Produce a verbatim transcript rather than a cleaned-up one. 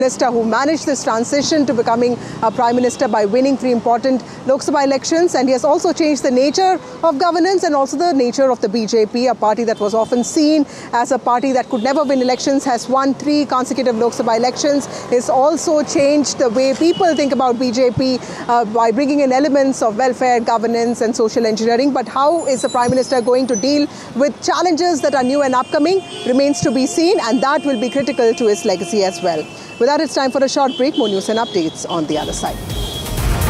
Minister who managed this transition to becoming a Prime Minister by winning three important Lok Sabha elections, and he has also changed the nature of governance and also the nature of the B J P, a party that was often seen as a party that could never win elections, has won three consecutive Lok Sabha elections. It's also changed the way people think about B J P uh, by bringing in elements of welfare, governance and social engineering. But how is the Prime Minister going to deal with challenges that are new and upcoming remains to be seen, and that will be critical to his legacy as well. With that, it's time for a short break. More news and updates on the other side.